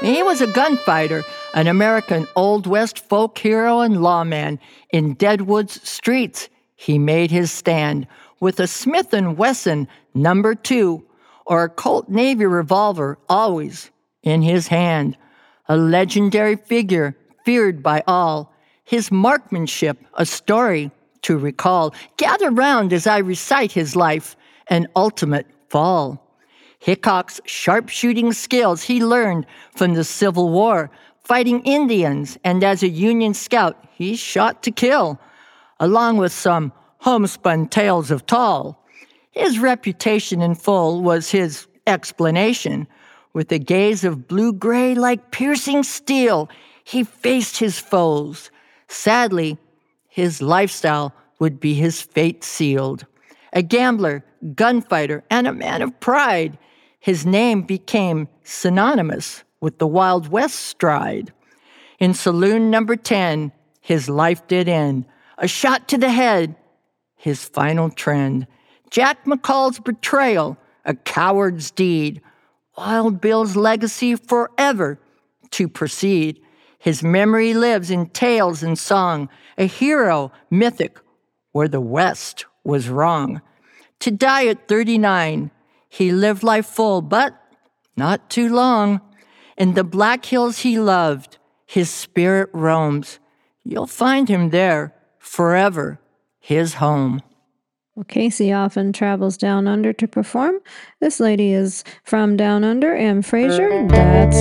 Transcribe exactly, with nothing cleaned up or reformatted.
He was a gunfighter, an American Old West folk hero and lawman. In Deadwood's streets, he made his stand with a Smith and Wesson number two or a Colt Navy revolver always in his hand. A legendary figure feared by all, his marksmanship a story to recall. Gather round as I recite his life and ultimate fall. Hickok's sharpshooting skills he learned from the Civil War, fighting Indians, and as a Union scout he shot to kill, along with some homespun tales of tall. His reputation in full was his explanation. With a gaze of blue-gray like piercing steel, he faced his foes. Sadly, his lifestyle would be his fate sealed. A gambler, gunfighter, and a man of pride, his name became synonymous with the Wild West stride. In saloon number ten, his life did end. A shot to the head, his final trend. Jack McCall's betrayal, a coward's deed. Wild Bill's legacy forever to proceed. His memory lives in tales and song, a hero mythic where the West was wrong. To die at thirty-nine, he lived life full, but not too long. In the Black Hills he loved, his spirit roams. You'll find him there, forever, his home. Well, Casey often travels down under to perform. This lady is from down under, Em Frazier. That's